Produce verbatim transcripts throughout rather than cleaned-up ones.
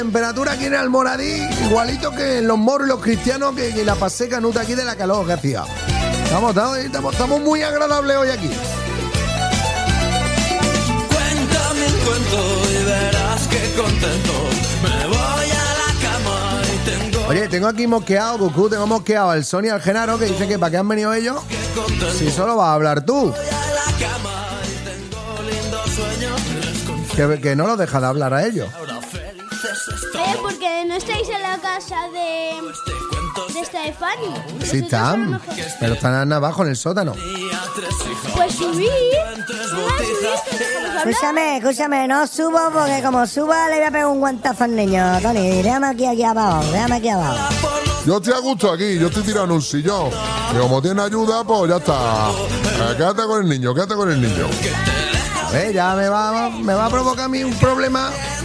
Temperatura aquí en Almoradí, igualito que en los moros y los cristianos, que, que la pasé canuta aquí de la calor que hacía. Estamos, estamos, estamos, estamos muy agradables hoy aquí. Cuéntame un cuento y verás que contento me voy a la cama y tengo... Oye, tengo aquí mosqueado, Cucú, tengo mosqueado al Sony y al Genaro, que dice que para qué han venido ellos si solo vas a hablar tú. Que, que no los deja de hablar a ellos. Eh, porque no estáis en la casa de... de Stefani. Sí están, pero están abajo en el sótano. Pues subí. Escúchame, escúchame, no subo porque como suba le voy a pegar un guantazo al niño, Tony. Déjame aquí, aquí abajo, déjame aquí abajo. Yo estoy a gusto aquí, yo estoy tirando un sillón. Y como tiene ayuda, pues ya está. Eh, quédate con el niño, quédate con el niño. Eh, ya me va, me va a provocar a mí un problema.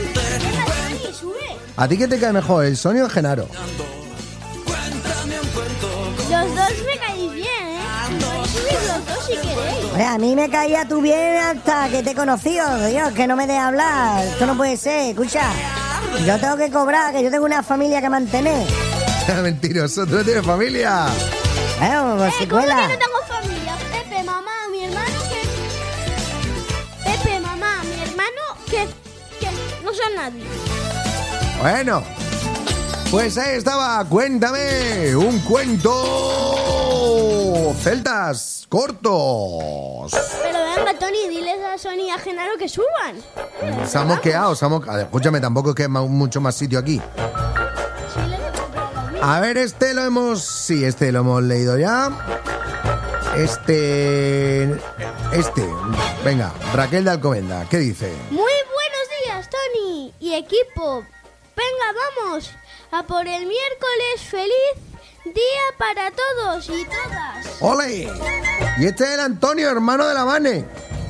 ¿A ti qué te cae mejor, el Sony o el Genaro? Los dos me caéis bien, ¿eh? Podéis subir los dos si queréis. Hombre, a mí me caía tú bien hasta que te he conocido, Dios, que no me dejes hablar. Esto no puede ser, escucha. Yo tengo que cobrar, que yo tengo una familia que mantener. Mentiroso, tú no tienes familia. Eh, pues Eh, si ¿cómo cuela. que no tengo familia? Pepe, mamá, mi hermano que... Pepe, mamá, mi hermano que... que no son nadie. Bueno, pues ahí estaba, cuéntame un cuento. Celtas cortos. Pero venga, Tony, diles a Sony y a Genaro que suban. Se han mosqueado, se han mosqueado. Escúchame, tampoco es que hay ma- mucho más sitio aquí. Sí, les he comprado la vida. A ver, este lo hemos... Sí, este lo hemos leído ya. Este... Este... Venga, Raquel de Alcomenda, ¿qué dice? Muy buenos días, Tony y equipo. Venga, vamos a por el miércoles. Feliz día para todos y todas. ¡Ole! Y este es el Antonio, hermano de la Vane.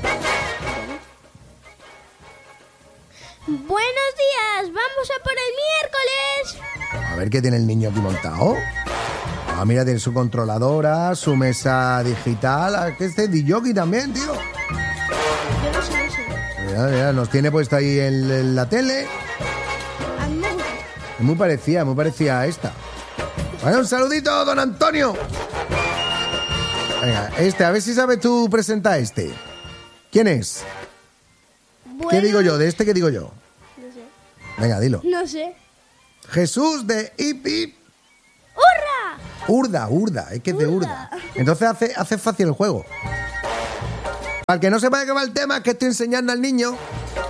Buenos días, vamos a por el miércoles. A ver qué tiene el niño aquí montado. Ah, mira, tiene su controladora, su mesa digital. Ah, que este es D J también, tío. Yo no sé, no sé. Mira, mira, nos tiene puesto ahí en, en la tele. A mí me gusta. Es muy parecida, muy parecida a esta. Bueno, un saludito, don Antonio. Venga, este, a ver si sabes tú presentar este. ¿Quién es? Bueno, ¿Qué digo yo? ¿De este qué digo yo? No sé. Venga, dilo. No sé. Jesús de Hip Hip. ¡Hurra! Urda, Urda, es que es de Urda. Urda. Entonces hace, hace fácil el juego. Para el que no sepa de qué va el tema, es que estoy enseñando al niño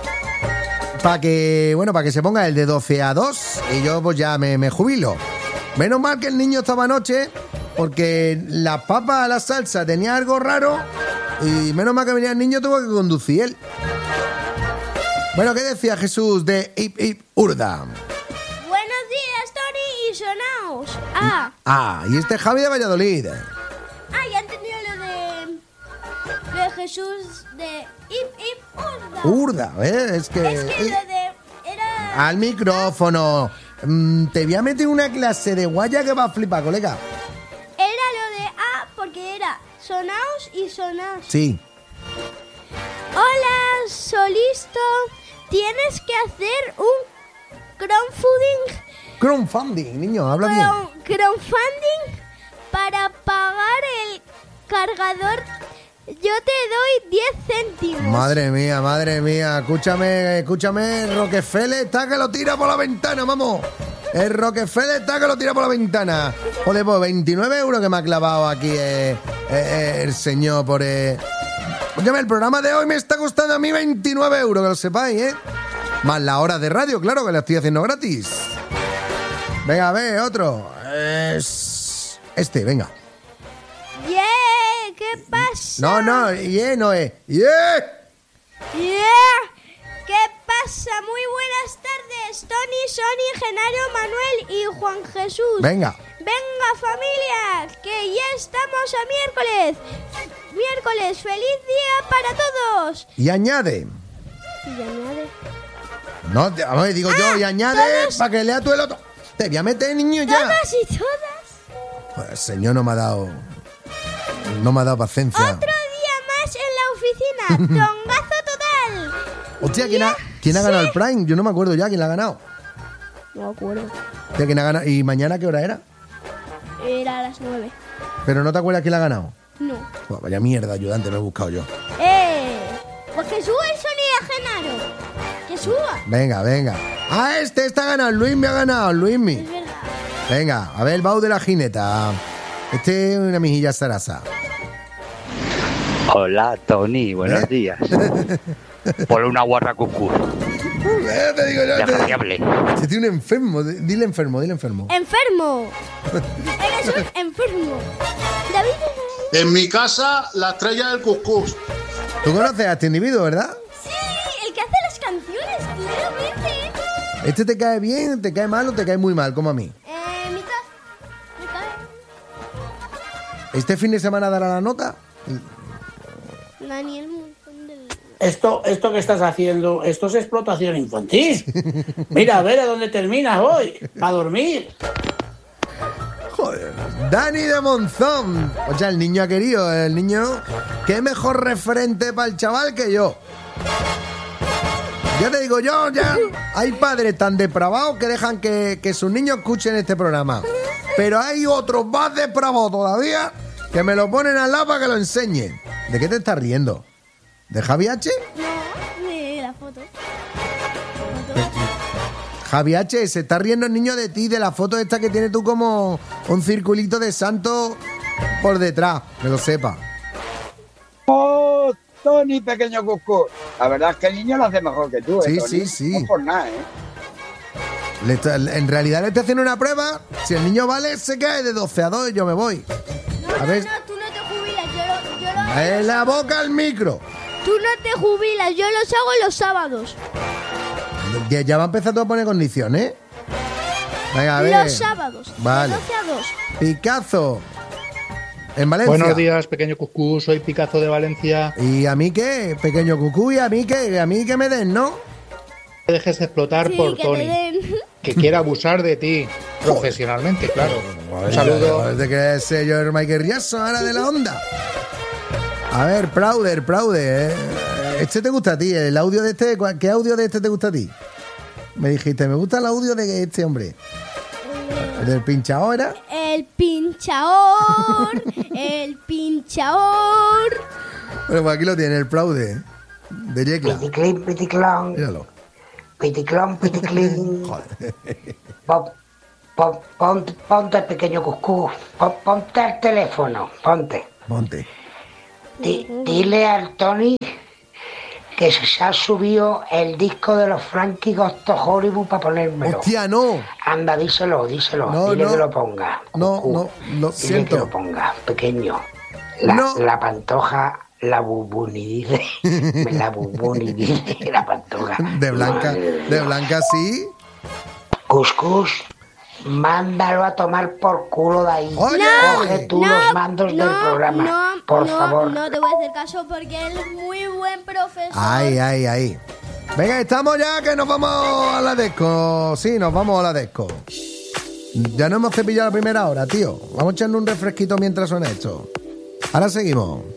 para que, bueno, para que se ponga el de doce a dos y yo pues ya me, me jubilo. Menos mal que el niño estaba anoche porque las papas a la salsa tenía algo raro y menos mal que venía el niño, tuvo que conducir él. Bueno, ¿qué decía Jesús de Hip Hip Urda? Buenos días, Tony y Sonaos. Ah, Ah, y este es Javi de Valladolid. ah, ya he entendido lo de... Lo de Jesús de Hip Hip Hurra. Urda, ¿eh? Es que... Es que lo de... Era... Al micrófono. Mm, te voy a meter una clase de guaya que va a flipar, colega. Era lo de A porque era Sonaos y Sonaos. Sí. Hola, Solisto. Tienes que hacer un crowdfunding, Crowdfunding, niño, habla bien. crow- crowdfunding para pagar el cargador. Yo te doy diez céntimos. Madre mía, madre mía. Escúchame, escúchame. Rockefeller está que lo tira por la ventana, vamos. El Rockefeller está que lo tira por la ventana. Joder, pues veintinueve euros que me ha clavado aquí eh, eh, eh, el señor por... Eh. Escúchame, el programa de hoy me está costando a mí veintinueve euros, que lo sepáis, ¿eh? Más la hora de radio, claro, que la estoy haciendo gratis. Venga, a ver, otro. Es... Este, venga. Yeah, ¿qué pasa? No, no, yeah, no es. Yeah. Yeah, ¿qué pasa? Muy buenas tardes, Tony, Sony, Genario, Manuel y Juan Jesús. Venga. Venga, familia, que ya estamos a miércoles. Miércoles, feliz día para todos. Y añade. Y añade. No, te- a ver, digo yo, y añade todos- para que lea tú el otro. Te voy a meter, niño, ya. Todas y todas. Pues el señor no me ha dado. No me ha dado paciencia. Otro día más en la oficina. Tongazo total. Hostia, ¿quién ha, Ya ¿quién ha ganado sé. el Prime? Yo no me acuerdo ya quién la ha ganado. No me acuerdo. ¿De quién ha ganado? ¿Y mañana qué hora era? Era a las nueve. ¿Pero no te acuerdas quién la ha ganado? No. Buah, vaya mierda, ayudante, me he buscado yo. ¡Eh! Pues que suba el sonido de Genaro. Que suba. Venga, venga. Ah, este está ganado. Luis me ha ganado, Luismi. Es verdad. Venga, a ver el baú de la jineta. Este es una mijilla zaraza. Hola, Tony, buenos ¿Eh? días. Ponle una guarra cucú. Eh, te digo yo, te- Desgraciable. Este tiene un enfermo. di- Dile enfermo, dile enfermo. ¡Enfermo! Eres un enfermo. David. En mi casa, la estrella del cuscús. Tú conoces a este individuo, ¿verdad? Sí, el que hace las canciones, claramente. ¿Este te cae bien, te cae mal o te cae muy mal, como a mí? Eh, mitad. Mitad. ¿Este fin de semana dará la nota? Daniel montón del... Esto, esto que estás haciendo, esto es explotación infantil. Mira, a ver a dónde terminas hoy, a dormir. Joder. Dani de Monzón. O sea, el niño ha querido, el niño... ¿Qué mejor referente para el chaval que yo? Ya te digo yo, ya hay padres tan depravados que dejan que, que sus niños escuchen este programa. Pero hay otros más depravados todavía que me lo ponen al lado para que lo enseñe. ¿De qué te estás riendo? ¿De Javi H? No, de la foto. Javi H, se está riendo el niño de ti, de la foto esta que tiene tú como un circulito de santo por detrás, que lo sepa. Oh, Tony, pequeño Cuscú. La verdad es que el niño lo hace mejor que tú, ¿eh, Sí, Tony? sí, sí. No por nada, ¿eh? Le está- en realidad le estoy haciendo una prueba. Si el niño vale, se cae de doce a dos y yo me voy. No, A ver. no, no, tú no te jubilas, yo lo, yo lo En la boca al micro. Tú no te jubilas, yo los hago los sábados. Ya, ya va a empezar tú a poner condiciones. Venga, a ver. Los sábados. Vale. De doce a dos. Picazo. En Valencia. Buenos días, pequeño Cuscú, soy Picazo de Valencia. ¿Y a mí qué? Pequeño cucú, ¿y a mí qué? A mí que me den, ¿no? Te dejes explotar Sí, por que te Tony, den. que quiere abusar de ti, profesionalmente, claro. Un saludo. ¿De qué sé yo, el Michael Riaso, ahora de la onda? A ver, Prouder, Prouder. ¿eh? ¿Este te gusta a ti? ¿El audio de este? ¿cuál- ¿Qué audio de este te gusta a ti? Me dijiste, me gusta el audio de este hombre. ¿El del pinchado era? El pinchador. El pinchador. Bueno, pues aquí lo tiene, el Prouder. De Yecla. Piticlin, piticlón, Míralo. piticlón, piticlin. Joder. Pon- pon- pon- Ponte, pequeño Cuscú, pon- ponte al teléfono, ponte. Monte. Di- dile al Tony que se ha subido el disco de los Frankie Gosto Hollywood para ponérmelo. Hostia, no. Anda, díselo, díselo, No, dile no. que lo ponga. No, Cuscú. no, lo Dile siento. que lo ponga, pequeño. La, No. la pantoja, la bubuni dice. La bubuni dice, la pantoja. De Blanca, Madre de Dios. Blanca sí. Cuscús, mándalo a tomar por culo de ahí. Oye. Coge tú No, los mandos no, del programa, no, por no, favor. No te voy a hacer caso porque él es muy buen profesor. Ay, ay, ay. Venga, estamos ya que nos vamos a la disco. Sí, nos vamos a la disco. Ya no hemos cepillado la primera hora, tío. Vamos echando un refresquito mientras suena esto. Ahora seguimos.